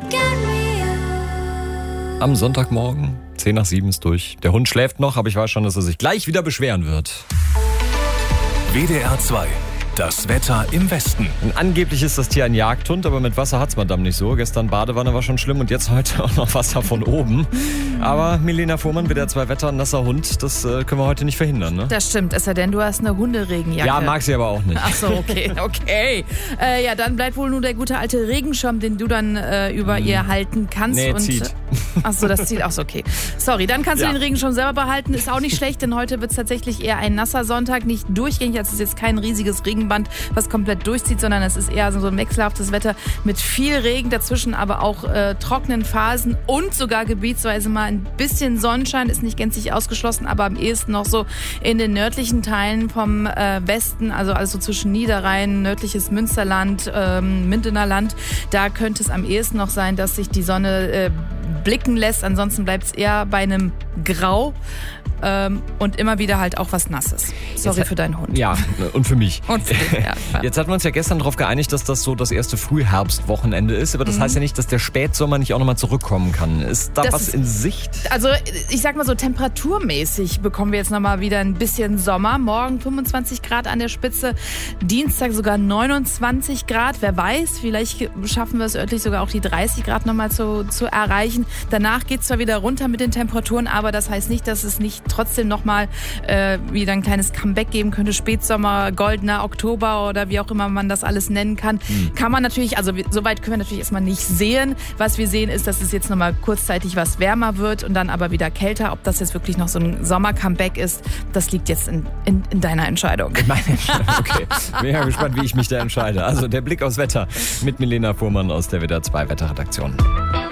Am Sonntagmorgen, 6:10 ist durch. Der Hund schläft noch, aber ich weiß schon, dass er sich gleich wieder beschweren wird. WDR 2. Das Wetter im Westen. Und angeblich ist das Tier ein Jagdhund, aber mit Wasser hat's Madame nicht so. Gestern Badewanne war schon schlimm und jetzt heute auch noch Wasser von oben. Aber Milena Fuhrmann, WDR 2 Wetter, ein nasser Hund, das können wir heute nicht verhindern, ne? Das stimmt, es sei denn, du hast eine Hunderegenjacke. Ja, mag sie aber auch nicht. Ach so, okay. Ja, dann bleibt wohl nur der gute alte Regenschirm, den du dann über ihr halten kannst. Nee, zieht. Ach so, das zieht. Ach so, okay. Sorry, dann kannst du den Regenschirm selber behalten. Ist auch nicht schlecht, denn heute wird es tatsächlich eher ein nasser Sonntag. Nicht durchgängig, also es ist jetzt kein riesiges Regenband, was komplett durchzieht, sondern es ist eher so ein wechselhaftes Wetter mit viel Regen, dazwischen aber auch trockenen Phasen und sogar gebietsweise mal ein bisschen Sonnenschein. Ist nicht gänzlich ausgeschlossen, aber am ehesten noch so in den nördlichen Teilen vom Westen, also zwischen Niederrhein, nördliches Münsterland, Mindener Land. Da könnte es am ehesten noch sein, dass sich die Sonne blicken lässt. Ansonsten bleibt es eher bei einem Grau. Und immer wieder halt auch was Nasses. Sorry für deinen Hund. Ja, und für mich. Und für dich, ja. Jetzt hatten wir uns ja gestern darauf geeinigt, dass das so das erste Frühherbstwochenende ist. Aber das heißt ja nicht, dass der Spätsommer nicht auch nochmal zurückkommen kann. Ist da was in Sicht? Also ich sag mal so, temperaturmäßig bekommen wir jetzt nochmal wieder ein bisschen Sommer. Morgen 25 Grad an der Spitze, Dienstag sogar 29 Grad. Wer weiß, vielleicht schaffen wir es örtlich sogar auch die 30 Grad nochmal zu erreichen. Danach geht es zwar wieder runter mit den Temperaturen, aber das heißt nicht, dass es nicht trotzdem nochmal wieder ein kleines Comeback geben könnte. Spätsommer, goldener Oktober oder wie auch immer man das alles nennen kann. Kann man natürlich, also soweit können wir natürlich erstmal nicht sehen. Was wir sehen ist, dass es jetzt nochmal kurzzeitig was wärmer wird und dann aber wieder kälter. Ob das jetzt wirklich noch so ein Sommer-Comeback ist, das liegt jetzt in deiner Entscheidung. Meine Entscheidung, okay. Bin ja gespannt, wie ich mich da entscheide. Also der Blick aufs Wetter mit Milena Fuhrmann aus der WDR 2 Wetterredaktion.